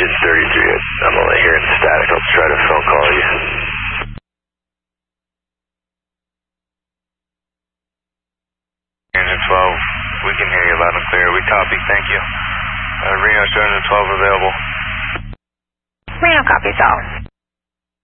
Engine 33, I'm only hearing static. I'll try to phone call you. Engine 12, we can hear you loud and clear. We copy, thank you. Reno, show Engine 12 available. Reno copies all.